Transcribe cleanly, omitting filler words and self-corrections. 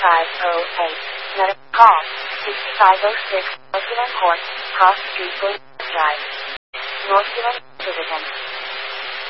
Medical call 6506 Northland Court, Cross Street, Williams Drive. Northland Citizen.